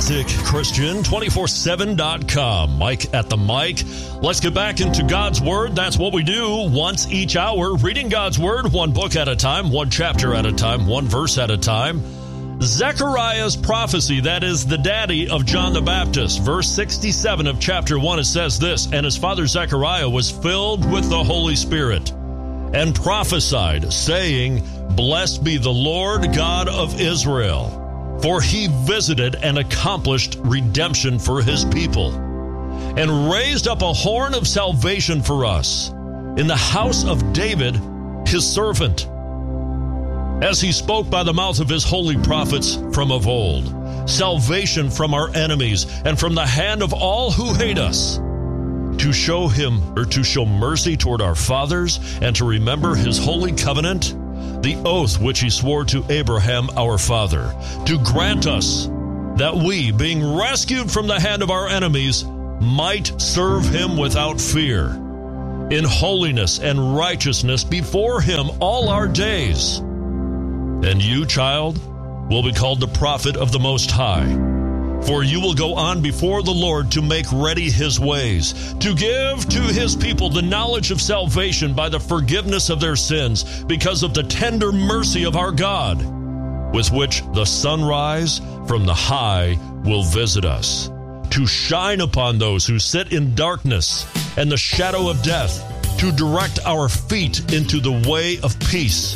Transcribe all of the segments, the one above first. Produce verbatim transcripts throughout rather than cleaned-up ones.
Classic Christian two four seven dot com. Mike at the mic. Let's get back into God's Word. That's what we do once each hour, reading God's Word one book at a time, one chapter at a time, one verse at a time. Zechariah's prophecy, that is the daddy of John the Baptist. Verse sixty-seven of chapter one, it says this, "And his father Zechariah was filled with the Holy Spirit and prophesied, saying, Blessed be the Lord God of Israel, for he visited and accomplished redemption for his people, and raised up a horn of salvation for us in the house of David, his servant, as he spoke by the mouth of his holy prophets from of old, salvation from our enemies and from the hand of all who hate us, to show him or to show mercy toward our fathers and to remember his holy covenant, the oath which he swore to Abraham our father, to grant us that we, being rescued from the hand of our enemies, might serve him without fear, in holiness and righteousness before him all our days. And you, child, will be called the prophet of the Most High, for you will go on before the Lord to make ready his ways, to give to his people the knowledge of salvation by the forgiveness of their sins, because of the tender mercy of our God, with which the sunrise from the high will visit us, to shine upon those who sit in darkness and the shadow of death, to direct our feet into the way of peace."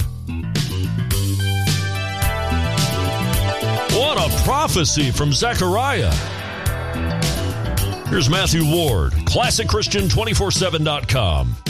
What a prophecy from Zechariah. Here's Matthew Ward, Classic Christian two four seven dot com.